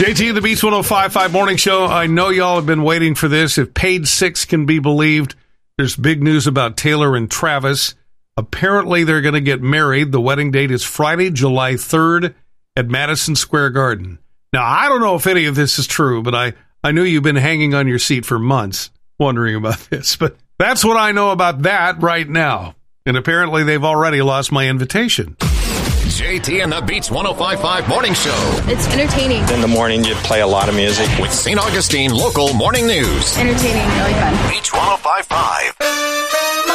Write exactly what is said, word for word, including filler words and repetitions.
J T, the Beats one oh five point five Morning Show. I know y'all have been waiting for this. If Page Six can be believed, there's big news about Taylor and Travis. Apparently, they're going to get married. The wedding date is Friday, July third at Madison Square Garden. Now, I don't know if any of this is true, but I, I knew you've been hanging on your seat for months wondering about this. But that's what I know about that right now. And apparently, they've already lost my invitation. J T and the Beats one oh five point five Morning Show. It's entertaining. In the morning, you play a lot of music. With Saint Augustine Local Morning News. Entertaining, really fun. Beats one oh five point five.